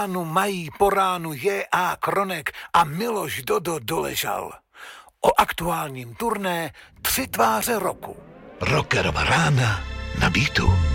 ránu mají, po ránu J.A. Kronek a Miloš Dodo Doležal. O aktuálním turné 3 tváře roku. Rockerova rána na Beatu.